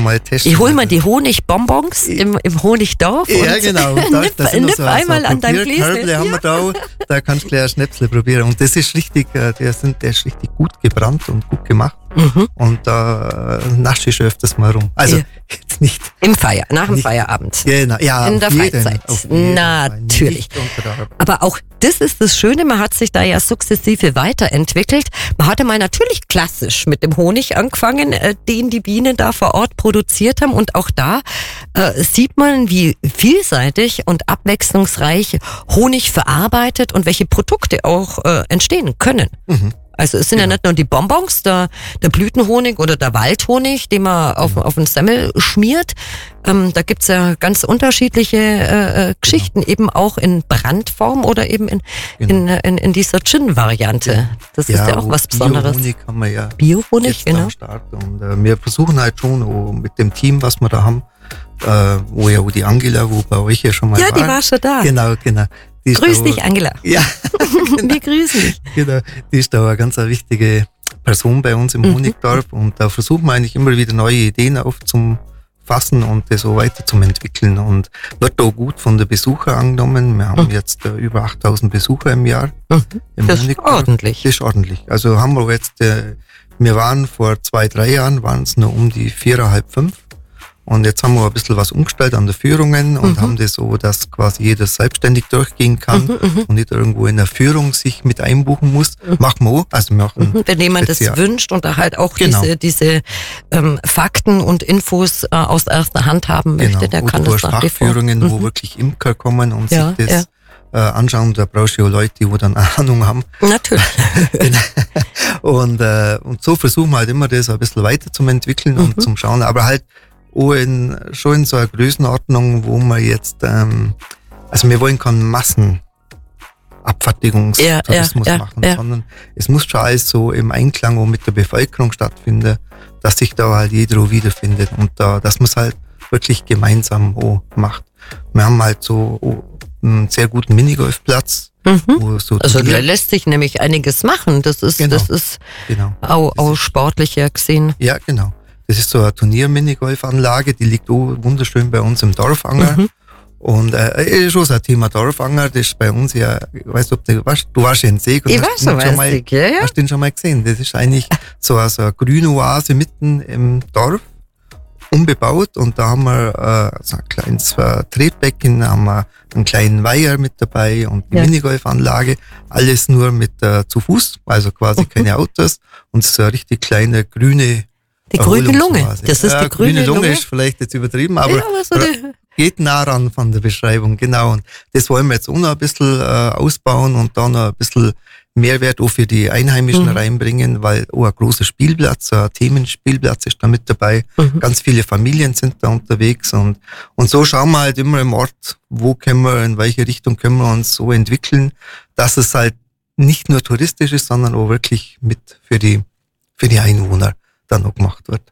mal testen. Ich hole mal die Honigbonbons im Honigdorf. Ja, genau. Nipp einmal an deinem Gläschen. Haben wir da kannst du gleich ein Schnäpsle probieren. Und das ist richtig, der ist richtig gut gebrannt und gut gemacht. Und da nasche ich öfters mal rum. Also jetzt nicht. Nach dem Feierabend. Genau, ja. In der Freizeit. Natürlich. Aber auch das ist das Schöne, man hat sich da ja sukzessive weiterentwickelt. Man hatte mal natürlich klassisch mit dem Honig angefangen, den die Bienen da vor Ort produziert haben. Und auch da sieht man, wie vielseitig und abwechslungsreich Honig verarbeitet und welche Produkte auch entstehen können. Also es sind ja nicht nur die Bonbons, der Blütenhonig oder der Waldhonig, den man auf den Semmel schmiert. Da gibt's ja ganz unterschiedliche Geschichten, eben auch in Brandform oder eben in dieser Gin-Variante. Das ist ja auch was Besonderes. Biohonig haben wir ja. Biohonig, genau. Am Start. Und wir versuchen halt schon mit dem Team, was wir da haben, wo die Angela, wo bei euch ja schon mal war. Ja, die war schon da. Genau. Grüß dich, Angela. Ja. Wir grüßen dich. Genau, die ist da eine ganz wichtige Person bei uns im Honigdorf und da versuchen wir eigentlich immer wieder neue Ideen aufzufassen und das so weiter zu entwickeln und wird auch gut von den Besuchern angenommen. Wir haben jetzt über 8000 Besucher im Jahr. Das ist ordentlich. Das ist ordentlich. Also haben wir jetzt, wir waren vor 2-3 Jahren, waren es nur um die 4,5, 5. Und jetzt haben wir ein bisschen was umgestellt an den Führungen und haben das so, dass quasi jeder selbstständig durchgehen kann und nicht irgendwo in der Führung sich mit einbuchen muss. Machen wir auch. Also wenn jemand das wünscht und da halt auch diese Fakten und Infos aus erster Hand haben möchte, der kann das nach wie vor. Fachführungen, wo wirklich Imker kommen und sich das anschauen. Da brauchst du ja Leute, die dann Ahnung haben. Natürlich. Und so versuchen wir halt immer das ein bisschen weiter zu entwickeln und zum Schauen. Aber halt schon in so einer Größenordnung, wo wir jetzt, also wir wollen keinen Massenabfertigungstourismus machen, sondern es muss schon alles so im Einklang auch mit der Bevölkerung stattfinden, dass sich da halt jeder auch wiederfindet und dass man es halt wirklich gemeinsam auch macht. Wir haben halt so einen sehr guten Minigolfplatz. Also da lässt sich nämlich einiges machen. Das ist auch sportlicher gesehen. Ja, genau. Das ist so eine Turnier-Minigolfanlage, die liegt auch wunderschön bei uns im Dorfanger. Und schon so ein Thema Dorfanger, das ist bei uns ja, ich weiß nicht, ob du warst ja in See. Ich weiß schon mal, hast den schon mal gesehen? Das ist eigentlich so eine grüne Oase mitten im Dorf, unbebaut. Und da haben wir so ein kleines Tretbecken, haben wir einen kleinen Weiher mit dabei und eine Minigolfanlage. Alles nur mit zu Fuß, also quasi keine Autos. Und so eine richtig kleine grüne Die grüne Lunge. Das ist die grüne Lunge. Ist vielleicht jetzt übertrieben, aber geht nah ran von der Beschreibung, genau. Und das wollen wir jetzt auch noch ein bisschen ausbauen und dann noch ein bisschen Mehrwert auch für die Einheimischen reinbringen, weil auch ein großer Spielplatz, ein Themenspielplatz ist da mit dabei. Ganz viele Familien sind da unterwegs und so schauen wir halt immer im Ort, in welche Richtung können wir uns so entwickeln, dass es halt nicht nur touristisch ist, sondern auch wirklich mit für die Einwohner dann auch gemacht wird.